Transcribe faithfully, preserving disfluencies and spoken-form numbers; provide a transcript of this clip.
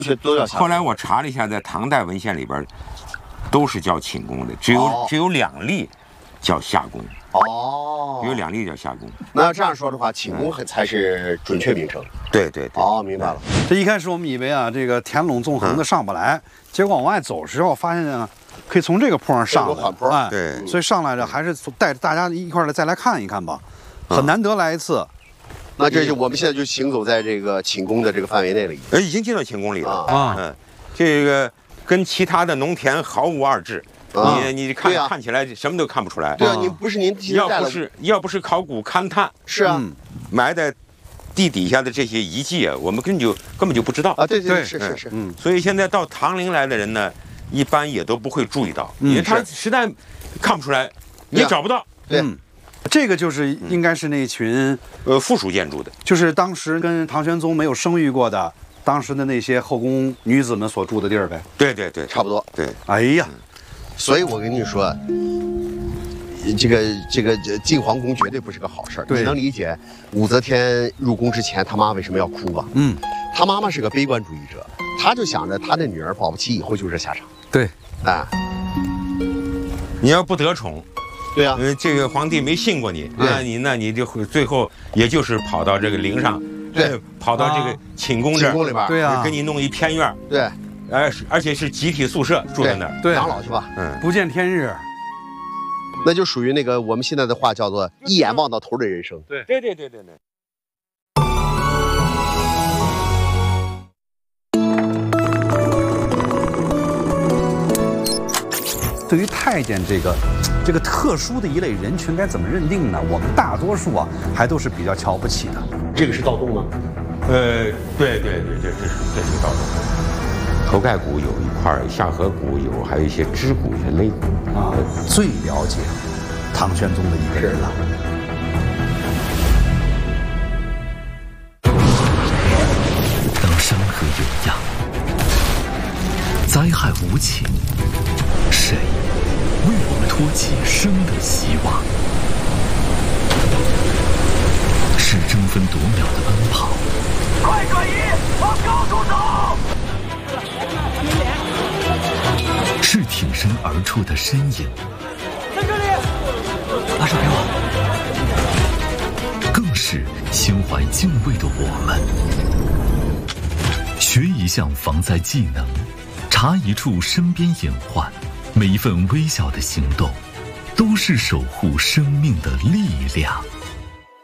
这都要下。 后来我查了一下，在唐代文献里边，都是叫寝宫的，只有、哦、只有两例叫下宫。 哦， 有两例叫下宫。 那要这样说的话，寝宫才是准确名称。 对对对。 哦，明白了。 这一开始我们以为啊，这个田垄纵横的上不来，嗯、结果往外走的时候发现呢，可以从这个坡上上来。 缓坡。 哎， 对。 所以上来着，还是带着大家一块儿来再来看一看吧，很难得来一次。 那这就我们现在就行走在这个寝宫的这个范围内了，已经。 呃，已经进到寝宫里了啊。 嗯，这个跟其他的农田毫无二致。 啊、 你你看、 啊、 看起来什么都看不出来。 对啊，您不是您要不是要不是考古勘探， 是啊， 嗯、埋在地底下的这些遗迹啊，我们根本就根本就不知道啊。对对对，是是是。 嗯，所以现在到唐陵来的人呢，一般也都不会注意到，因为他实在看不出来，也找不到。 对。 嗯，这个就是应该是那群呃附属建筑的， 就是当时跟唐玄宗没有生育过的，当时的那些后宫女子们所住的地儿呗。 对对对， 差不多。 对， 哎呀。 嗯，所以我跟你说，这个这个进皇宫绝对不是个好事儿。你能理解武则天入宫之前，他妈为什么要哭吧？ 嗯， 他妈妈是个悲观主义者，他就想着他的女儿保不齐以后就是下场。 对， 啊， 你要不得宠， 对啊， 呃，这个皇帝没信过你，那你那你就最后也就是跑到这个陵上， 对， 跑到这个寝宫这儿里边， 对啊， 给你弄一偏院， 对。 而而且是集体宿舍，住在那儿， 对， 养老去吧， 嗯， 不见天日， 那就属于那个我们现在的话叫做一眼望到头的人生。 对，对对对对对。 对于太监这个这个特殊的一类人群该怎么认定呢？我们大多数啊还都是比较瞧不起的。 这个是盗洞吗？ 呃，对对对，这这是这是盗洞。头盖骨有一块，下颌骨有，还有一些肢骨、一些肋骨啊。最了解唐玄宗的一个人了。 当山河有恙，灾害无情，谁为我们托起生的希望？是争分夺秒的奔跑， 快转移，往高处走！ 是挺身而出的身影， 在这里， 把手给我。更是心怀敬畏的我们，学一项防灾技能，查一处身边隐患，每一份微小的行动，都是守护生命的力量。